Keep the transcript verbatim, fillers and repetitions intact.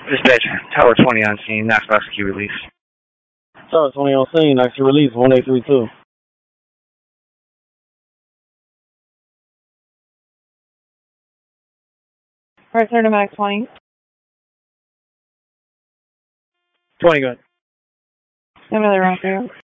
Dispatch, Tower twenty on scene, Knox Rescue release. Tower twenty on scene, Knox release, one eight three two. Return to Max twenty. twenty, good. Another round for you.